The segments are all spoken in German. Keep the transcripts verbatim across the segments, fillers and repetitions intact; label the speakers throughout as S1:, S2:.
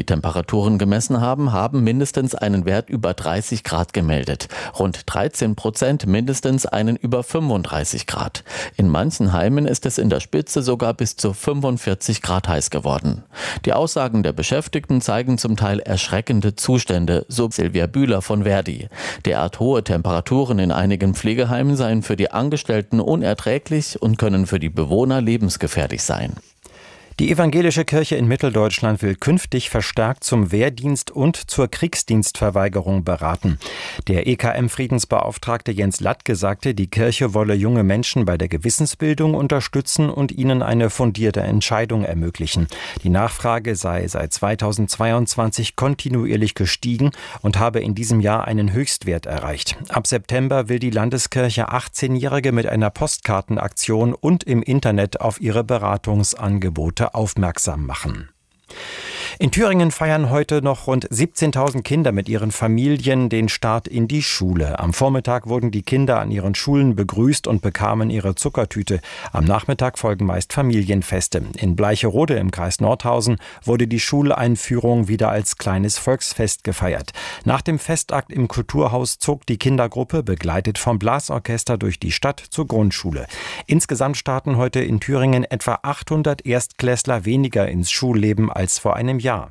S1: Temperaturen gemessen haben, haben mindestens einen Wert über dreißig Grad gemeldet. Rund dreizehn Prozent mindestens einen über fünfunddreißig Grad. In manchen Heimen ist es in der Spitze sogar bis zu fünfundvierzig Grad heiß geworden. Die Aussagen der Beschäftigten zeigen zum Teil erschreckende Zustände, so Silvia Bühler von Verdi. Derart hohe Temperaturen in einigen Pflegeheimen seien für die Angestellten unerträglich und können für die Bewohner lebensgefährlich sein.
S2: Die evangelische Kirche in Mitteldeutschland will künftig verstärkt zum Wehrdienst und zur Kriegsdienstverweigerung beraten. Der E K M-Friedensbeauftragte Jens Latke sagte, die Kirche wolle junge Menschen bei der Gewissensbildung unterstützen und ihnen eine fundierte Entscheidung ermöglichen. Die Nachfrage sei seit zweitausendzweiundzwanzig kontinuierlich gestiegen und habe in diesem Jahr einen Höchstwert erreicht. Ab September will die Landeskirche achtzehnjährige mit einer Postkartenaktion und im Internet auf ihre Beratungsangebote aufmerksam machen. In Thüringen feiern heute noch rund siebzehntausend Kinder mit ihren Familien den Start in die Schule. Am Vormittag wurden die Kinder an ihren Schulen begrüßt und bekamen ihre Zuckertüte. Am Nachmittag folgen meist Familienfeste. In Bleicherode im Kreis Nordhausen wurde die Schuleinführung wieder als kleines Volksfest gefeiert. Nach dem Festakt im Kulturhaus zog die Kindergruppe, begleitet vom Blasorchester, durch die Stadt zur Grundschule. Insgesamt starten heute in Thüringen etwa achthundert Erstklässler weniger ins Schulleben als vor einem Jahr.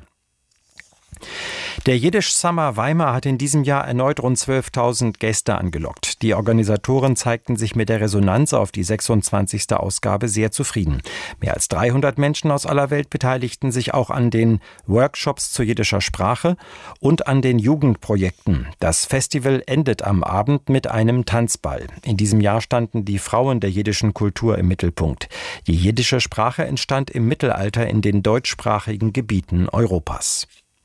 S2: Der Jiddisch Summer Weimar hat in diesem Jahr erneut rund zwölftausend Gäste angelockt. Die Organisatoren zeigten sich mit der Resonanz auf die sechsundzwanzigste Ausgabe sehr zufrieden. Mehr als dreihundert Menschen aus aller Welt beteiligten sich auch an den Workshops zu jiddischer Sprache und an den Jugendprojekten. Das Festival endet am Abend mit einem Tanzball. In diesem Jahr standen die Frauen der jiddischen Kultur im Mittelpunkt. Die jiddische Sprache entstand im Mittelalter in den deutschsprachigen Gebieten Europas.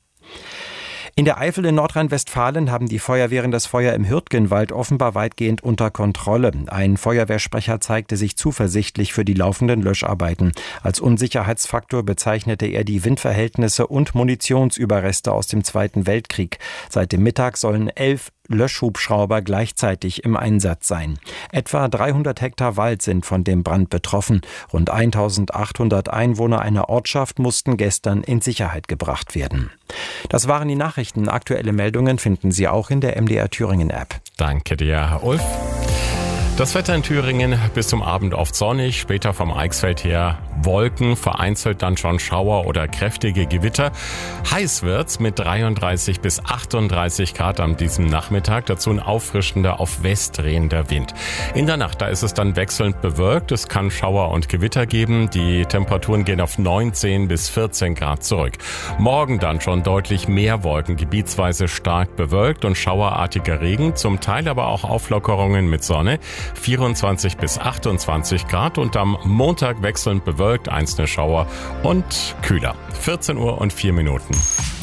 S2: In der Eifel in Nordrhein-Westfalen haben die Feuerwehren das Feuer im Hürtgenwald offenbar weitgehend unter Kontrolle. Ein Feuerwehrsprecher zeigte sich zuversichtlich für die laufenden Löscharbeiten. Als Unsicherheitsfaktor bezeichnete er die Windverhältnisse und Munitionsüberreste aus dem Zweiten Weltkrieg. Seit dem Mittag sollen elf Löschhubschrauber gleichzeitig im Einsatz sein. Etwa dreihundert Hektar Wald sind von dem Brand betroffen. Rund eintausendachthundert Einwohner einer Ortschaft mussten gestern in Sicherheit gebracht werden. Das waren die Nachrichten. Aktuelle Meldungen finden Sie auch in der M D R Thüringen App.
S3: Danke dir, Herr Ulf. Das Wetter in Thüringen bis zum Abend oft sonnig, später vom Eichsfeld her Wolken, vereinzelt dann schon Schauer oder kräftige Gewitter. Heiß wird's mit dreiunddreißig bis achtunddreißig Grad an diesem Nachmittag, dazu ein auffrischender, auf West drehender Wind. In der Nacht, da ist es dann wechselnd bewölkt, es kann Schauer und Gewitter geben, die Temperaturen gehen auf neunzehn bis vierzehn Grad zurück. Morgen dann schon deutlich mehr Wolken, gebietsweise stark bewölkt und schauerartiger Regen, zum Teil aber auch Auflockerungen mit Sonne. vierundzwanzig bis achtundzwanzig Grad und am Montag wechselnd bewölkt, einzelne Schauer und kühler. vierzehn Uhr und vier Minuten.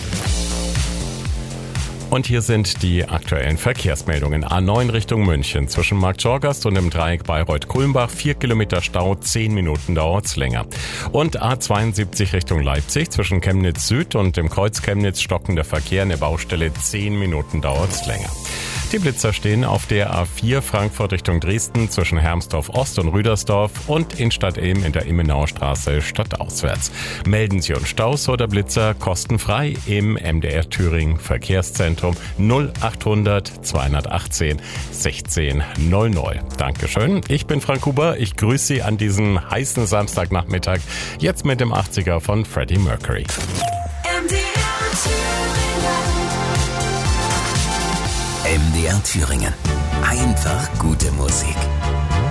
S3: Und hier sind die aktuellen Verkehrsmeldungen. A neun Richtung München zwischen Marktschorgast und dem Dreieck Bayreuth-Kulmbach. Vier Kilometer Stau, zehn Minuten dauert's länger. Und A zweiundsiebzig Richtung Leipzig zwischen Chemnitz Süd und dem Kreuz Chemnitz stockender Verkehr. Eine Baustelle, zehn Minuten dauert's länger. Die Blitzer stehen auf der A vier Frankfurt Richtung Dresden zwischen Hermsdorf Ost und Rüdersdorf und in Stadt-Ilm in der Immenauer Straße stadtauswärts. Melden Sie uns Staus oder Blitzer kostenfrei im M D R Thüringen Verkehrszentrum null achthundert zweihundertachtzehn sechzehn null null. Dankeschön. Ich bin Frank Huber. Ich grüße Sie an diesem heißen Samstagnachmittag. Jetzt mit dem achtziger von Freddie Mercury.
S4: M D R Thüringen. Einfach gute Musik.